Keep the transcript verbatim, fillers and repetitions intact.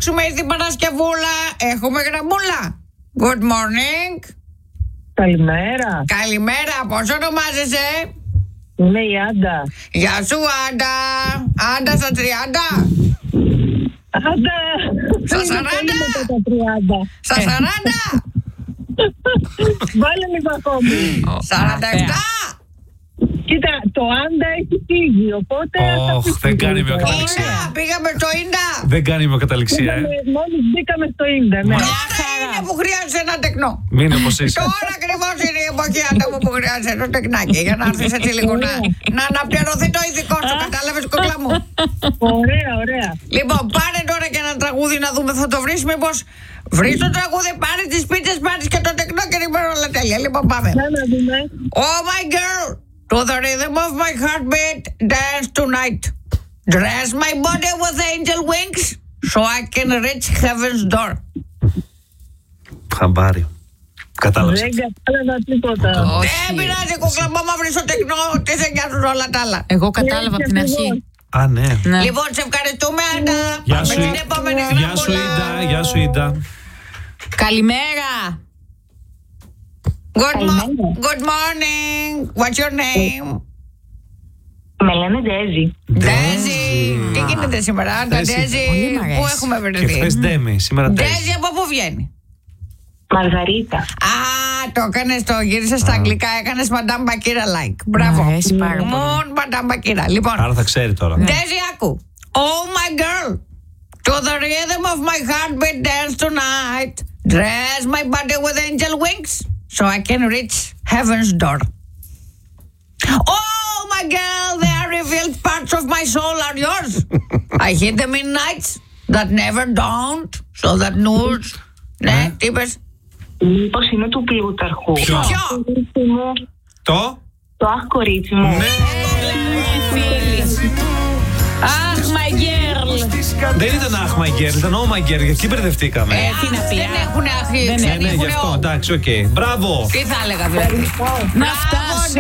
πετάξουμε στην Παρασκευούλα. Έχουμε γραμμούλα. Good morning. Καλημέρα. Καλημέρα, πώς ονομάζεσαι? Είμαι η Άντα. Γεια σου Άντα. Άντα στα τριάντα. Άντα. Στα σαράντα. Στα σαράντα. Βάλε λίγο ακόμη. Σαράντα επτά. Κοίτα, το Άντα έχει φύγει, οπότε... Ωχ, δεν κάνει με καταληξία. Ίντα, πήγαμε στο Ίντα. Δεν κάνει με καταληξία, ε. Μόλις μπήκαμε στο Ίντα, ναι. Τώρα είναι που χρειάζεσαι ένα τεκνό. Μην όπως είσαι. Τώρα ακριβώς είναι η εποχή Άντα μου που χρειάζεσαι ένα τεκνάκι για να έρθεις έτσι λίγο να, να αναπληρωθεί το ηθικό σου. Κατάλαβες, κοκλά μου? Ωραία, ωραία. Λοιπόν, πάρε τώρα και ένα τραγούδι να δούμε. Θα το βρεις μήπως? Βρεις το τραγούδι, πάρε τις πίτσες, πάρε και το τεκνό και είναι όλα τέλεια. Λοιπόν, πάμε. Να να δούμε. Oh my girl, to the rhythm of my heartbeat, dance tonight. Dress my body with angel wings, so I can reach heaven's door. Χαμπάρι. Κατάλαβες. Δεν κατάλαβα τίποτα. Δεν πειράζει, κούκλα μου, άμα βρεις το τεκνό, τι σε νοιάζουν όλα τα άλλα. Εγώ κατάλαβα από την αρχή. Α, ναι. Ναι. Λοιπόν, σε ευχαριστούμε, Άννα. Γεια Πάμε σου, στην επόμενη Γεια σου γραμμούλα. Ίντα, γεια σου Ίντα. Καλημέρα. Good, mo- good morning. What's your name? Με λένε Ντέζι. Ντέζι. Τι γίνεται σήμερα, Άντα? Ντέζι. Ντέζι, Πολύ μ' αρέσει. πού έχουμε Και βρεθεί? χθες Ντέμι, σήμερα Ντέζι. Ντέζι, από πού βγαίνει? Μαργαρίτα. Α, το έκανες, το γύρισες στα αγγλικά, έκανες Madame Bakira like. Μπράβο. Μ' αρέσει πάρα πολύ. Μον Madame Bakira. Λοιπόν, Άρα θα ξέρει τώρα. Ντέζι, άκου. Oh my girl, to the rhythm of my heartbeat dance tonight. Dress my body with angel wings, so I can reach heaven's door. Oh my girl, the unrevealed parts of my soul are yours. I hid them in nights that never dawned, so that news. Ναι, τι είπες? Μήπως είναι του Πλούταρχου. Ποιο? Ποιο? Κορίτσι μου. Το. Το αχ, κορίτσι μου. Ναι. Αχ, my girl. Δεν ήταν αχ my girl, ήταν oh my girl. Για εκεί μπερδευτήκαμε. Ε, τι να πει, Δεν α? έχουν αρχίσει. Δεν Ναι, ναι, γι' αυτό. Εντάξει, οκ. Μπράβο. Τι θα έλεγα δηλαδή? Να φτάσει.